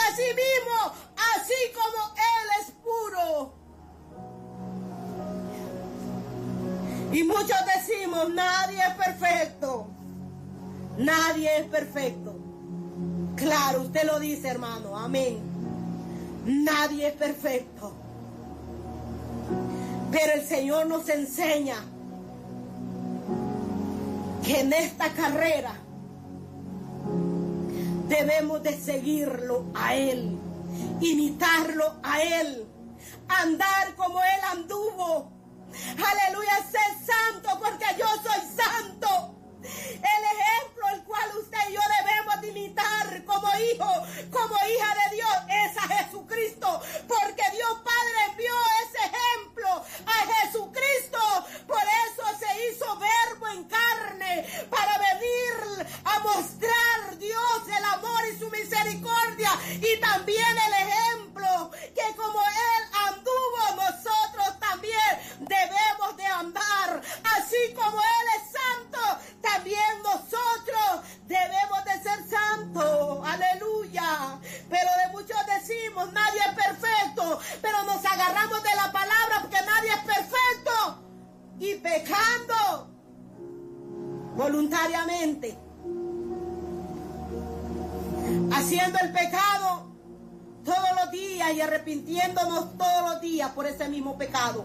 a sí mismo, así como Él es puro. Y muchos decimos, nadie es perfecto. Nadie es perfecto. Claro, usted lo dice, hermano. Amén. Nadie es perfecto. Pero el Señor nos enseña que en esta carrera debemos de seguirlo a Él, imitarlo a Él, andar como Él anduvo. Aleluya, ser santo porque yo soy santo. El ejemplo el cual usted y yo debemos de imitar como hijo, como hija de Dios, es a Jesucristo, porque Dios Padre envió ese ejemplo a Jesucristo. Por eso se hizo verbo en carne, para venir a mostrar Dios el amor y su misericordia, y también el ejemplo que como Él anduvo, nosotros también debemos de andar. Así como Él es santo, también nosotros debemos de ser santos. Aleluya. Pero de muchos decimos, nadie es perfecto, pero nos agarramos de la palabra porque nadie es perfecto, y pecando voluntariamente, haciendo el pecado todos los días y arrepintiéndonos todos los días por ese mismo pecado.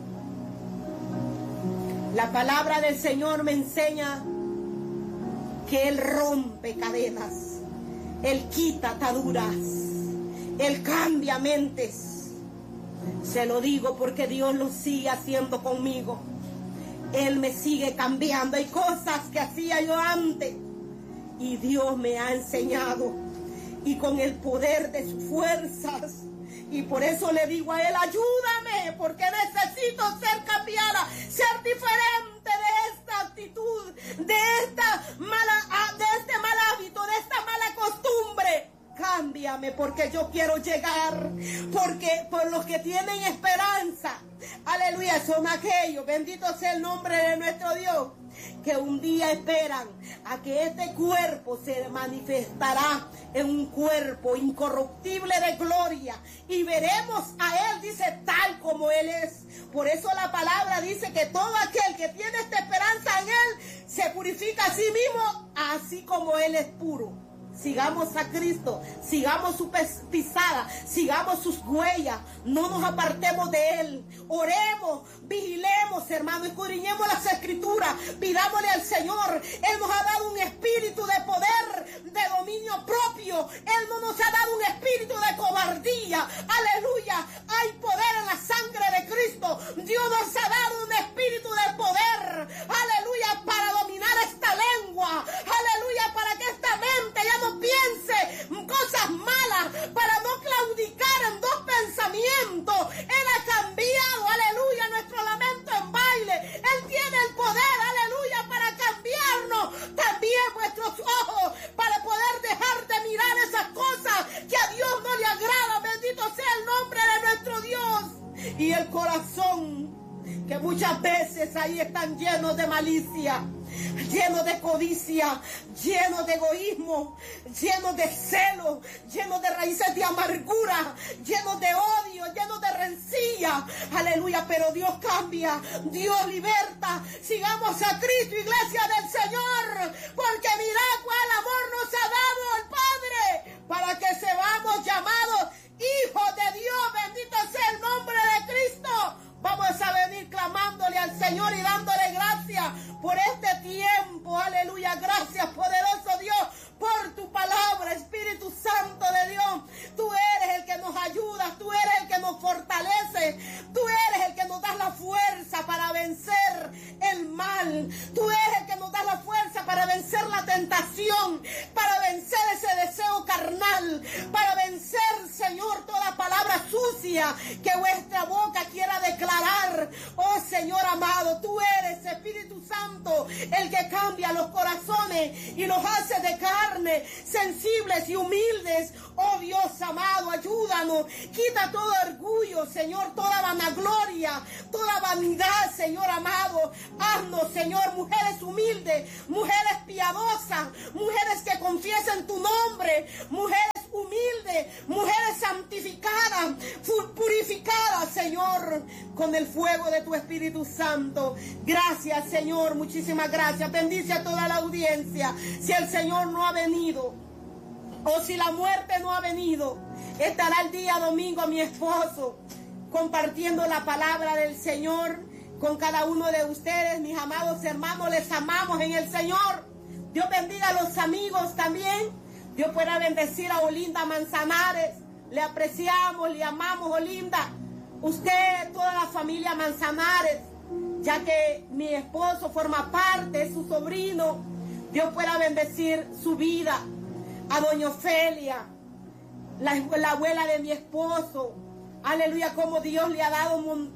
La palabra del Señor me enseña que Él rompe cadenas, Él quita ataduras, Él cambia mentes. Se lo digo porque Dios lo sigue haciendo conmigo. Él me sigue cambiando. Hay cosas que hacía yo antes y Dios me ha enseñado, y con el poder de sus fuerzas. Y por eso le digo a Él, ayúdame, porque necesito ser cambiada, ser diferente de esta actitud, de este mal hábito, de esta mala costumbre. Cámbiame, porque yo quiero llegar, porque por los que tienen esperanza, aleluya, son aquellos, bendito sea el nombre de nuestro Dios, que un día esperan a que este cuerpo se manifestará en un cuerpo incorruptible de gloria, y veremos a Él, dice, tal como Él es. Por eso la palabra dice que todo aquel que tiene esta esperanza en Él se purifica a sí mismo, así como Él es puro. Sigamos a Cristo, sigamos su pisada, sigamos sus huellas, no nos apartemos de Él. Oremos, vigilemos, hermano, escudriñemos las Escrituras, pidámosle al Señor. Él nos ha dado un espíritu de poder, de dominio propio. Él no nos ha dado un espíritu de cobardía. Aleluya, hay poder en la sangre de Cristo. Dios nos ha dado un espíritu de poder, aleluya, para dominar esta lengua, aleluya, para que esta mente ya no piense cosas malas, para no claudicar en dos pensamientos. Él ha cambiado, aleluya, nuestro lamento en baile. Él tiene el poder, aleluya, para cambiarnos también vuestros ojos, para poder dejar de mirar esas cosas que a Dios no le agrada. Bendito sea el nombre de nuestro Dios. Y el corazón, que muchas veces ahí están llenos de malicia, lleno de codicia, lleno de egoísmo, lleno de celo, lleno de raíces de amargura, lleno de odio, lleno de rencilla. Aleluya, pero Dios cambia, Dios liberta. Sigamos a Cristo, iglesia del Señor, porque mirad cuál amor nos ha dado el Padre, para que seamos llamados hijos de Dios. Bendito sea el nombre de Cristo. Vamos a venir clamándole al Señor y dándole gracias por este tiempo. Aleluya, gracias, poderoso Dios, por tu palabra, Espíritu Santo de Dios. Tú eres el que nos ayuda, tú eres el que nos fortalece, tú eres el que nos da la fuerza para vencer el mal, tú eres el que nos da la fuerza para vencer la tentación, para vencer ese deseo carnal, para vencer, Señor, toda palabra sucia que vuestra boca quiera declarar. Oh Señor amado, tú eres, Espíritu Santo, el que cambia los corazones y los hace de carne, sensibles y humildes. Oh Dios amado, ayúdanos, quita todo orgullo, Señor, toda vanagloria, toda vanidad, Señor amado. Haznos, Señor, mujeres humildes, mujeres piadosas, mujeres que confiesen tu nombre, mujeres humildes, mujeres santificadas, purificadas, Señor, con el fuego de tu Espíritu Santo. Gracias, Señor, muchísimas gracias. Bendice a toda la audiencia. Si el Señor no ha venido, o si la muerte no ha venido, estará el día domingo mi esposo compartiendo la palabra del Señor con cada uno de ustedes, mis amados hermanos. Les amamos en el Señor. Dios bendiga a los amigos también. Dios pueda bendecir a Olinda Manzanares. Le apreciamos, le amamos, Olinda. Usted, toda la familia Manzanares, ya que mi esposo forma parte, es su sobrino. Dios pueda bendecir su vida. A doña Ofelia, la abuela de mi esposo. Aleluya, como Dios le ha dado un montón